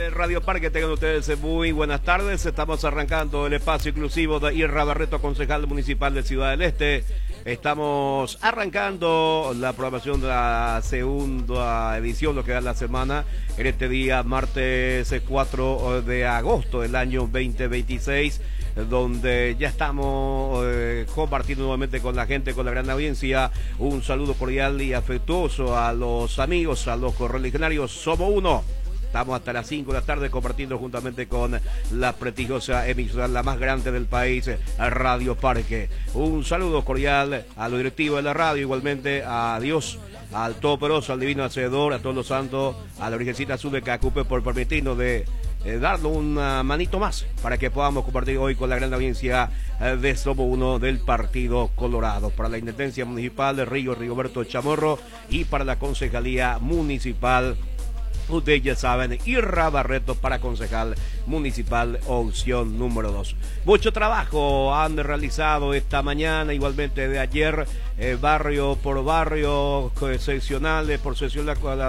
de Radio Parque, tengan ustedes muy buenas tardes. Estamos arrancando el espacio exclusivo de Irra Barreto, concejal municipal de Ciudad del Este. Estamos arrancando la programación de la segunda edición, lo que da la semana, en este día martes 4 de agosto del año 2026, donde ya estamos compartiendo nuevamente con la gente, con la gran audiencia. Un saludo cordial y afectuoso a los amigos, a los correligionarios. Somos uno. Estamos hasta las 5 de la tarde compartiendo juntamente con la prestigiosa emisora, la más grande del país, Radio Parque. Un saludo cordial a los directivos de la radio, igualmente a Dios, al Todopoderoso, al Divino Hacedor, a todos los santos, a la Virgencita Azul de Cacupe por permitirnos de darnos una manito más para que podamos compartir hoy con la gran audiencia de Somos Uno del Partido Colorado. Para la Intendencia Municipal de Rigoberto Chamorro y para la Concejalía Municipal, ustedes ya saben, Irra Barreto para concejal municipal, opción número 2. Mucho trabajo han realizado esta mañana, igualmente de ayer, barrio por barrio, seccionales por sección,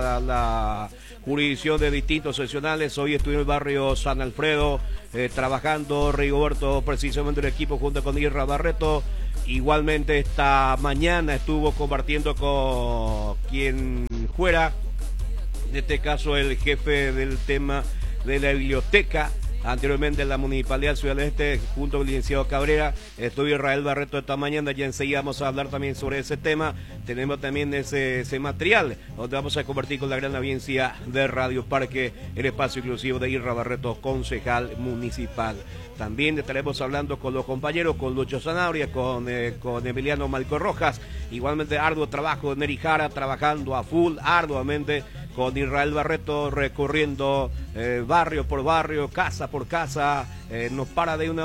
la jurisdicción de distintos seccionales. Hoy estuve en el barrio San Alfredo, trabajando Rigoberto, precisamente el equipo junto con Irra Barreto. Igualmente esta mañana estuvo compartiendo con quien fuera, en este caso el jefe del tema de la biblioteca, anteriormente en la Municipalidad de Ciudad del Este, junto con el licenciado Cabrera. Estoy Israel Barreto esta mañana, ya enseguida vamos a hablar también sobre ese tema. Tenemos también ese material, donde vamos a compartir con la gran audiencia de Radio Parque, el espacio exclusivo de Irra Barreto, concejal municipal. También estaremos hablando con los compañeros, con Lucho Zanabria, con Emiliano Malco Rojas. Igualmente arduo trabajo de Neri Jara, trabajando a full, arduamente, con Israel Barreto, recorriendo barrio por barrio, casa por casa. No para de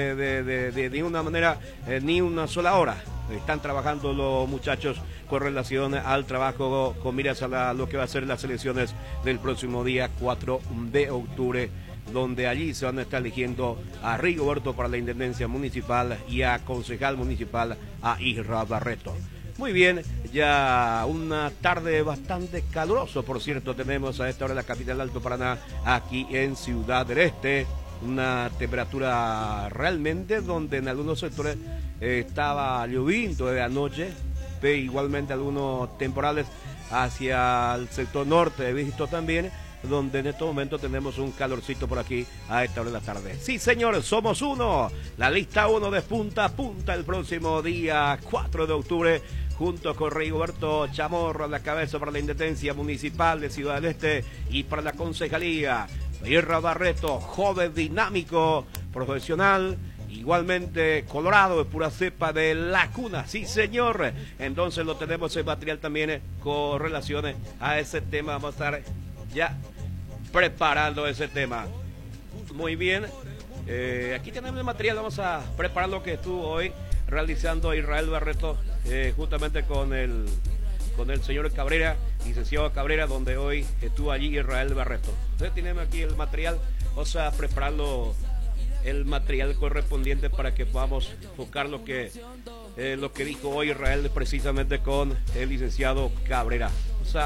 una manera ni una sola hora. Están trabajando los muchachos con relación al trabajo con miras a lo que va a ser las elecciones del próximo día 4 de octubre, donde allí se van a estar eligiendo a Rigoberto para la Intendencia Municipal y a concejal municipal a Irra Barreto. Muy bien, ya una tarde bastante calurosa, por cierto, tenemos a esta hora en la capital Alto Paraná, aquí en Ciudad del Este. Una temperatura realmente donde en algunos sectores estaba lloviendo de anoche, pero igualmente algunos temporales hacia el sector norte, he visto también, donde en estos momentos tenemos un calorcito por aquí a esta hora de la tarde. Sí, señores, somos uno, la lista 1 de punta a punta el próximo día 4 de octubre, junto con Rigoberto Chamorro a la cabeza para la Intendencia Municipal de Ciudad del Este y para la Concejalía. Irra Barreto, joven dinámico, profesional, igualmente colorado, de pura cepa de la cuna, sí señor. Entonces lo tenemos en material también con relaciones a ese tema. Vamos a estar ya preparando ese tema. Muy bien, aquí tenemos el material, vamos a preparar lo que estuvo hoy realizando Israel Barreto, juntamente con el señor Cabrera, licenciado Cabrera, donde hoy estuvo allí Israel Barreto. Entonces tenemos aquí el material, vamos a prepararlo, el material correspondiente para que podamos enfocar lo que dijo hoy Israel precisamente con el licenciado Cabrera. Vamos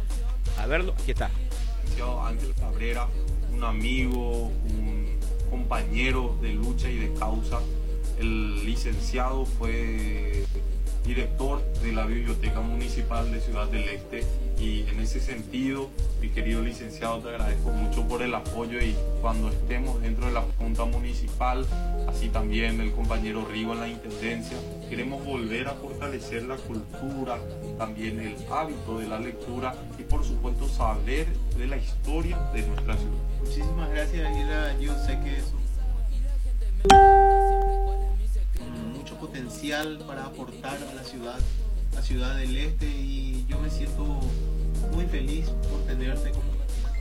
a verlo, aquí está. Licenciado Ángel Cabrera, un amigo, un compañero de lucha y de causa. El licenciado fue director de la Biblioteca Municipal de Ciudad del Este, y en ese sentido, mi querido licenciado, te agradezco mucho por el apoyo, y cuando estemos dentro de la Junta Municipal, así también el compañero Rigo en la Intendencia, queremos volver a fortalecer la cultura, también el hábito de la lectura y por supuesto saber de la historia de nuestra ciudad. Muchísimas gracias, Ira. Yo sé que eso mucho potencial para aportar a la ciudad del Este, y yo me siento muy feliz por tenerte como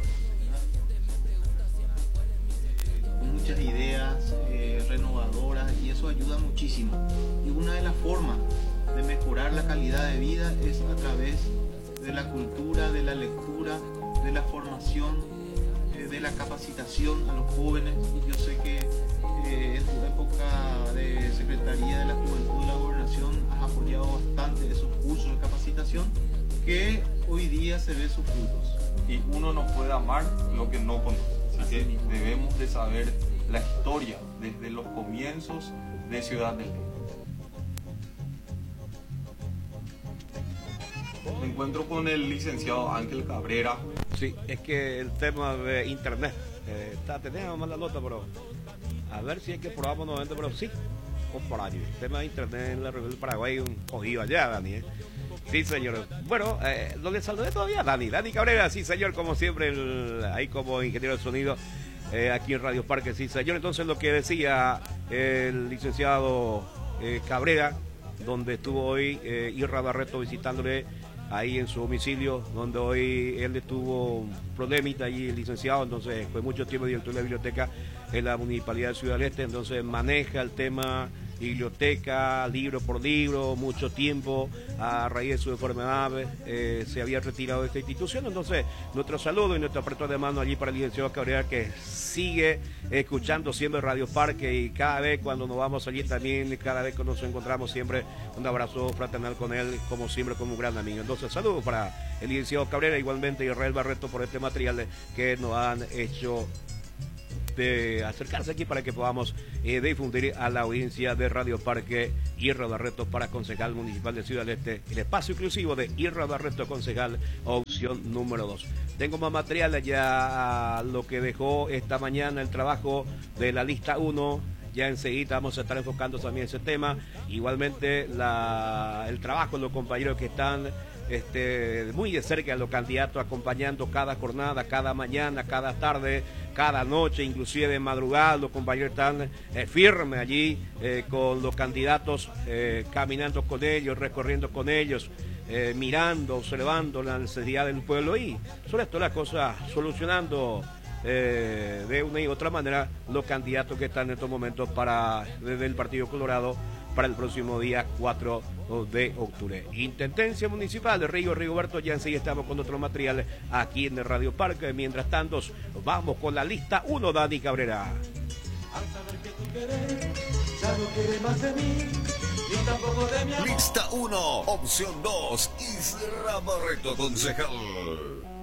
con muchas ideas renovadoras, y eso ayuda muchísimo. Y una de las formas de mejorar la calidad de vida es a través de la cultura, de la lectura, de la formación, de la capacitación a los jóvenes. Y yo sé que en tu época de Secretaría de la Juventud y la Gobernación has apoyado bastante esos cursos de capacitación, que hoy día se ven sus frutos. Y uno no puede amar lo que no conoce. Si que debemos de saber la historia desde los comienzos de Ciudad del Este. Me encuentro con el licenciado Ángel Cabrera. Sí, es que el tema de internet, tenemos mala nota, pero a ver si es que probamos nuevamente, pero sí, por el tema de internet en la región del Paraguay, un jodido allá, Dani, Sí, señor. Bueno, no le saludé todavía, Dani Cabrera, sí, señor, como siempre, ahí como ingeniero de sonido, aquí en Radio Parque, sí, señor. Entonces, lo que decía el licenciado Cabrera, donde estuvo hoy Irra Barreto visitándole ahí en su domicilio, donde hoy él tuvo un problemita allí, el licenciado, entonces fue mucho tiempo director de la biblioteca en la Municipalidad de Ciudad del Este, entonces maneja el tema biblioteca, libro por libro, mucho tiempo, a raíz de su enfermedad se había retirado de esta institución, entonces nuestro saludo y nuestro apretón de mano allí para el licenciado Cabrera, que sigue escuchando siempre Radio Parque, y cada vez cuando nos vamos allí también, cada vez que nos encontramos siempre un abrazo fraternal con él, como siempre, como un gran amigo. Entonces saludos para el licenciado Cabrera, igualmente Israel Barreto, por este material que nos han hecho de acercarse aquí para que podamos difundir a la audiencia de Radio Parque. Irra Barreto para concejal municipal de Ciudad del Este, el espacio inclusivo de Irra Barreto, concejal, opción número 2. Tengo más material ya, lo que dejó esta mañana el trabajo de la lista 1. Ya enseguida vamos a estar enfocando también ese tema. Igualmente el trabajo de los compañeros que están muy de cerca de los candidatos, acompañando cada jornada, cada mañana, cada tarde, cada noche, inclusive de madrugada. Los compañeros están firmes allí con los candidatos, caminando con ellos, recorriendo con ellos, mirando, observando la necesidad del pueblo y sobre esto las cosas solucionando de una y otra manera los candidatos que están en estos momentos desde el Partido Colorado para el próximo día 4 de octubre. Intendencia Municipal de Rigoberto, ya enseguida estamos con otro material aquí en el Radio Parque. Mientras tanto, vamos con la lista 1, Dani Cabrera. Lista 1, opción 2, Isra Barreto, concejal.